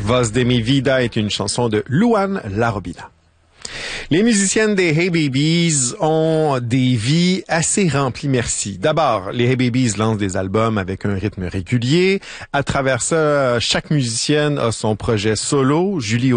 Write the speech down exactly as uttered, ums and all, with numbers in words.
Voz de mi vida est une chanson de Luan Larobina. Les musiciennes des Hey Babies ont des vies assez remplies, merci. D'abord, les Hey Babies lancent des albums avec un rythme régulier. À travers ça, chaque musicienne a son projet solo. Julie